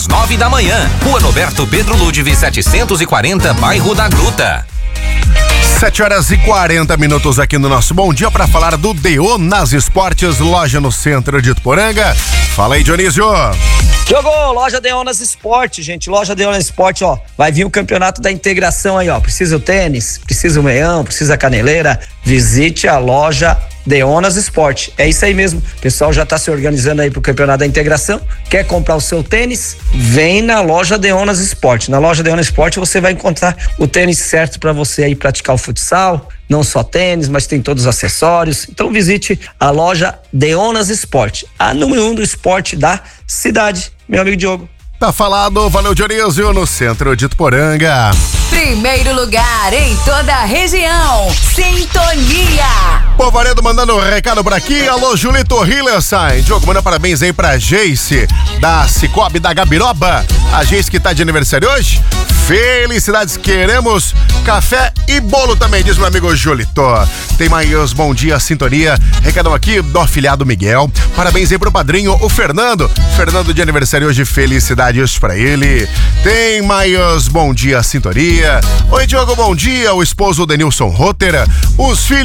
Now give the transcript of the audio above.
9 da manhã, Rua Roberto Pedro Ludwig 740, bairro da Gruta. 7h40 aqui no nosso Bom Dia para falar do Deonas Esportes, loja no centro de Ituporanga. Fala aí, Dionísio. Jogou, loja Deonas Esporte, gente, loja Deonas Esporte, ó, vai vir o campeonato da integração aí, ó, precisa o tênis, precisa o meião, precisa a caneleira, visite a loja Deonas Esporte, é isso aí mesmo, o pessoal já tá se organizando aí pro campeonato da integração, quer comprar o seu tênis, vem na loja Deonas Esporte, na loja Deonas Esporte você vai encontrar o tênis certo para você aí praticar o futsal, não só tênis, mas tem todos os acessórios, então visite a loja Deonas Esporte, a número 1 do esporte da cidade, meu amigo Diogo. Tá falado, valeu Dionísio, no centro de Ituporanga. Primeiro lugar em toda a região, Sintonia. Povaredo mandando um recado por aqui, alô Julito Hillerstein. Diogo, manda parabéns aí pra Geice, da Cicobi da Gabiroba. A Geice que tá de aniversário hoje. Felicidades, queremos café e bolo também, diz meu amigo Julito. Tem mais bom dia, Sintonia. Recadão aqui do afilhado Miguel. Parabéns aí pro padrinho, o Fernando. Fernando de aniversário hoje, felicidades pra ele. Tem mais bom dia, Sintonia. Oi, Diogo, bom dia. O esposo Denilson Rotter. Os filhos